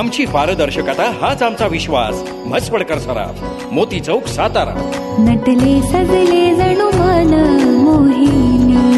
आमची पारदर्शकता हाच आमचा विश्वास. म्हसवडकर सराफ, मोती चौक, सातारा. नटले सजले जणू मन मोहिनी.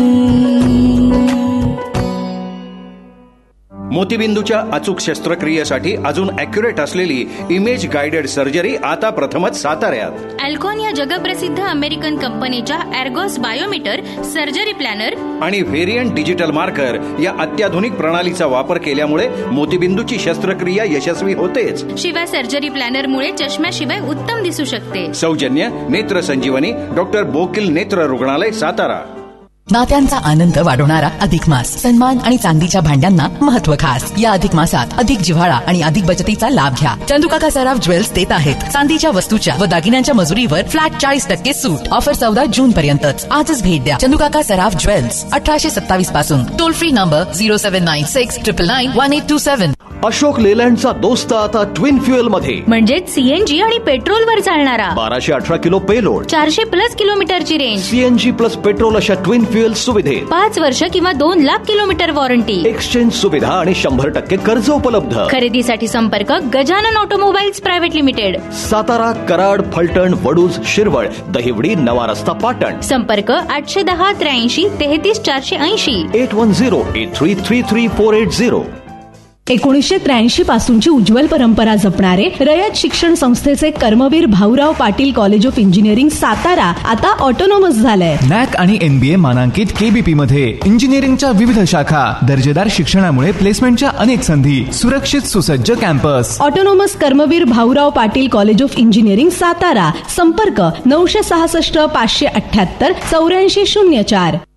मोतीबिंदूच्या अचूक शस्त्रक्रियेसाठी अजून ॲक्युरेट असलेली इमेज गायडेड सर्जरी आता प्रथमच साताऱ्यात. अल्कॉन या जगप्रसिद्ध अमेरिकन कंपनीच्या एर्गोस बायोमीटर सर्जरी प्लॅनर आणि व्हेरियंट डिजिटल मार्कर या अत्याधुनिक प्रणालीचा वापर केल्यामुळे मोतीबिंदूची शस्त्रक्रिया यशस्वी होतेच. शिवाय सर्जरी प्लॅनरमुळे चष्म्याशिवाय उत्तम दिसू शकते. सौजन्य नेत्र संजीवनी, डॉक्टर बोकिल नेत्र रुग्णालय, सातारा. नात्यांचा आनंद वाढवणारा अधिक मास. सन्मान आणि चांदीच्या भांड्यांना महत्व खास. या अधिक मासात अधिक जिव्हाळा आणि अधिक बचतीचा लाभ घ्या. चंदुकाका सराफ ज्वेल्स देत आहेत चांदीच्या वस्तूच्या व दागिन्यांच्या मजुरीवर फ्लॅट 40% सूट. ऑफर 14 जून पर्यंतच. आजच भेट द्या चंदुकाका सराफ ज्वेल्स, 1827 पासून. Toll free number 0796991827. अशोक लेलँडचा दोस्त आता ट्विन फ्युएल मध्ये, म्हणजे सीएनजी आणि पेट्रोल वर चालणारा. 1218 किलो पेलोड, 400+ किलोमीटरची रेंज, सीएनजी प्लस पेट्रोल अशा ट्विन फ्युएल सुविधेत 5 वर्ष किंवा 2 लाख किलोमीटर वॉरंटी, एक्सचेंज सुविधा आणि 100% कर्ज उपलब्ध. खरेदीसाठी संपर्क Gajanan automobiles private limited, Satara, Karad, Phaltan, Vaduj, Shirwal, Dahiwadi, नवा रस्ता, पाटण. संपर्क 810 83 33 480, 8108333480. 1983 पासूनची उज्ज्वल परंपरा जपणारे रयत शिक्षण संस्थेचे Karmaveer Bhaurao Patil college of engineering Satara आता ऑटोनॉमस झालंय. नॅक आणि NBA मानांकित KBP मध्ये इंजिनिअरिंगच्या विविध शाखा, दर्जेदार शिक्षणामुळे प्लेसमेंटच्या अनेक संधी, सुरक्षित सुसज्ज campus. Autonomous Karmaveer Bhaurao Patil college of engineering Satara. संपर्क 966 578 8404.